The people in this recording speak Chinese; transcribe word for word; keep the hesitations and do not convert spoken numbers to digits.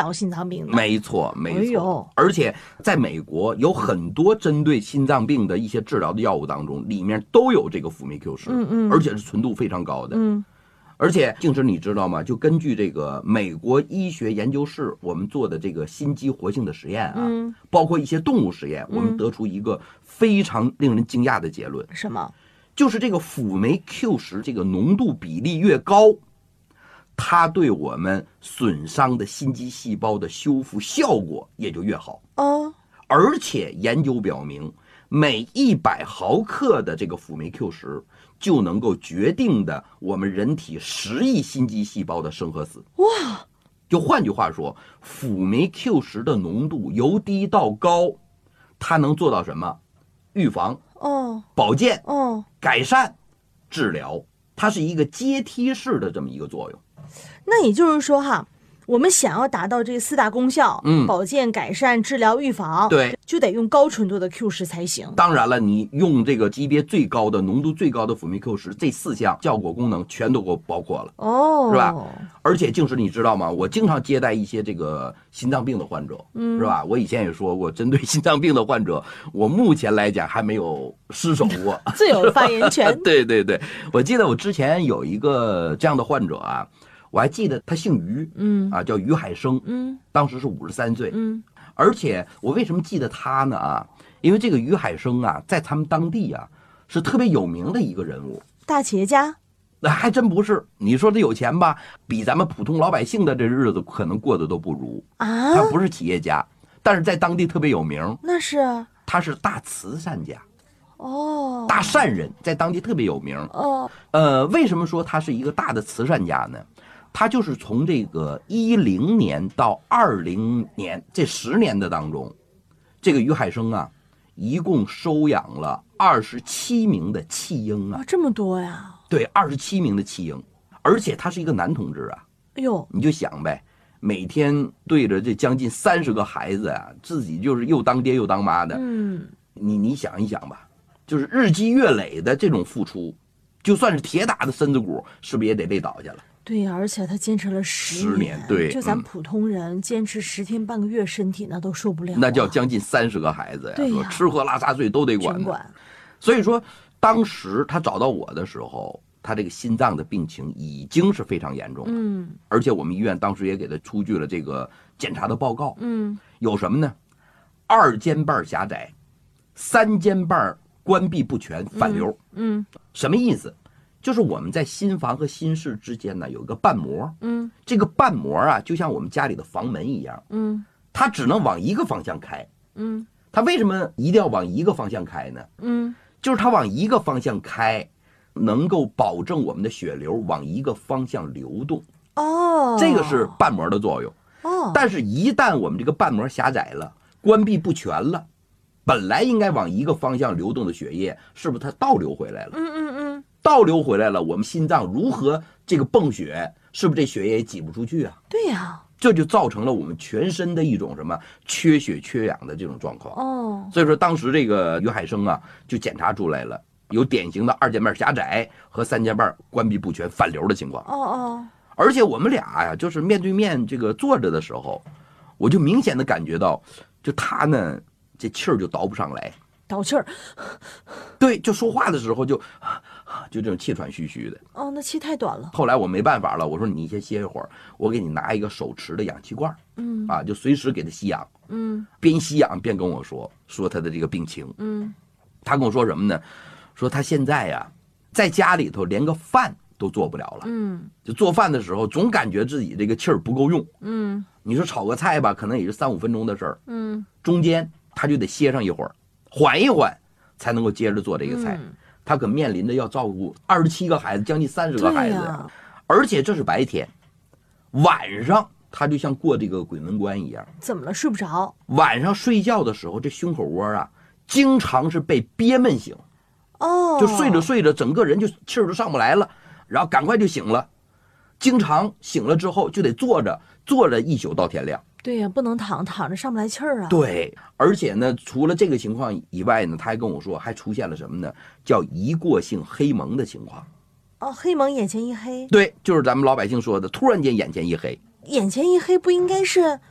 疗心脏病的。 没错，没错。 哎呦， 而且在美国有很多针对心脏病的一些治疗的药物当中，里面都有这个辅酶 Q 十， 嗯嗯， 而且是纯度非常高的。 嗯。 而且静师你知道吗？就根据这个美国医学研究室我们做的这个心肌活性的实验啊， 嗯， 包括一些动物实验，我们得出一个非常令人惊讶的结论。 什么？ 就是这个辅酶 Q 十这个浓度比例越高，它对我们损伤的心肌细胞的修复效果也就越好。 哦， 而且研究表明，每一百毫克的这个辅酶 Q 十就能够决定的我们人体十亿心肌细胞的生和死。 哇！ 就换句话说，辅酶 Q 十的浓度由低到高，它能做到什么？预防、 哦， 保健、 哦， 改善、治疗，它是一个阶梯式的这么一个作用。 那也就是说哈，我们想要达到这四大功效， 嗯， 保健、改善、治疗、预防， 对， 就得用高纯度的 Q 十才行。 当然了，你用这个级别最高的、浓度最高的辅酶 Q 十，这四项效果功能全都给我包括了， 哦， 是吧？而且静师你知道吗？我经常接待一些这个心脏病的患者，嗯，是吧？我以前也说过，针对心脏病的患者，我目前来讲还没有失手过， 最有发言权。 对对对，我记得我之前有一个这样的患者啊。我还记得他姓于， 嗯啊，叫于海生， 嗯， 当时是五十三岁， 嗯， 而且我为什么记得他呢？啊，因为这个于海生啊，在他们当地啊是特别有名的一个人物， 大企业家， 那还真不是。你说他有钱吧，比咱们普通老百姓的这日子可能过得都不如啊。 他不是企业家，但是在当地特别有名。 那是啊， 他是大慈善家， 哦， 大善人，在当地特别有名。 哦， 呃，为什么说他是一个大的慈善家呢？他就是从这个一零年到二零年这十年的当中，这个于海生啊，一共收养了二十七名的弃婴啊， 哦，这么多呀？ 对，二十七名的弃婴，而且他是一个男同志啊。 哎呦， 你就想呗，每天对着这将近三十个孩子啊，自己就是又当爹又当妈的， 嗯， 你你想一想吧，就是日积月累的这种付出，就算是铁打的身子骨，是不是也得累倒下了？ 对呀，而且他坚持了十十年，对， 就咱嗯普通人坚持十天半个月，身体那都受不了啊。 那叫将近三十个孩子呀， 对呀说吃喝拉撒睡都得管的。 全管。 所以说，当时他找到我的时候，他这个心脏的病情已经是非常严重了， 嗯而且我们医院当时也给他出具了这个检查的报告， 嗯， 有什么呢？二尖瓣狭窄，三尖瓣关闭不全，反流。 嗯什么意思？就是我们在心房和心室之间呢有一个瓣膜， 嗯这个瓣膜啊就像我们家里的房门一样， 嗯它只能往一个方向开。 嗯它为什么一定要往一个方向开呢？ 嗯， 就是它往一个方向开，能够保证我们的血流往一个方向流动。 哦， 这个是瓣膜的作用。 哦， 但是，一旦我们这个瓣膜狭窄了，关闭不全了，本来应该往一个方向流动的血液，是不是它倒流回来了？ 嗯嗯嗯， 倒流回来了，我们心脏如何这个泵血，是不是这血液也挤不出去啊？ 对呀， 这就造成了我们全身的一种什么缺血缺氧的这种状况。 哦， 所以说，当时这个于海生啊，就检查出来了有典型的二尖瓣狭窄和三尖瓣关闭不全反流的情况。 哦哦， 而且我们俩呀，就是面对面这个坐着的时候，我就明显的感觉到，就他呢，这气儿就倒不上来， 倒气儿。 对，就说话的时候就就这种气喘吁吁的。 哦，那气太短了。 后来我没办法了，我说你先歇一会儿，我给你拿一个手持的氧气罐， 嗯啊，就随时给他吸氧， 嗯边吸氧边跟我说说他的这个病情。 嗯， 他跟我说什么呢？说他现在呀，在家里头连个饭都做不了了， 嗯就做饭的时候总感觉自己这个气儿不够用。 嗯你说炒个菜吧，可能也是三五分钟的事儿， 嗯， 中间他就得歇上一会儿，缓一缓，才能够接着做这个菜。 嗯他可面临着要照顾二十七个孩子，将近三十个孩子， 对呀， 而且这是白天，晚上他就像过这个鬼门关一样。 怎么了？睡不着？ 晚上睡觉的时候，这胸口窝啊，经常是被憋闷醒， 哦， 就睡着睡着，整个人就气儿都上不来了，然后赶快就醒了。经常醒了之后就得坐着，坐着一宿到天亮。 对呀，不能躺，躺着上不来气儿啊。， 对，而且呢，除了这个情况以外呢，他还跟我说，还出现了什么呢？叫一过性黑蒙的情况。 哦，黑蒙眼前一黑， 对，就是咱们老百姓说的，突然间眼前一黑。 眼前一黑不应该是